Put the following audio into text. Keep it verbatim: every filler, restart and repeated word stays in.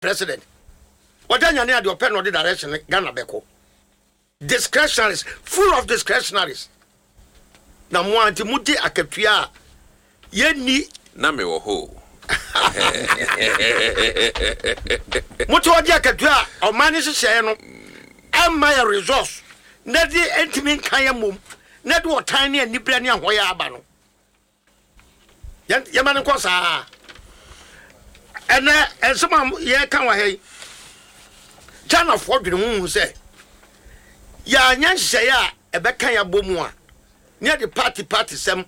president. Wadanya ne ade open no the direction Ghana beko. Discretionaries, full of discretionaries. Na mo anti mudi akatua ye ni na me wo ho. Mutu odi akatua o mani hye no emma ya resource na di entimi kan ya mom na di otan ne anibra ne ahoya aba no. Ye man ko sa ene ensema ye kan wa hei China for dwene hu se ya anya hye ya ebe kan ya bomu a ne the party party sem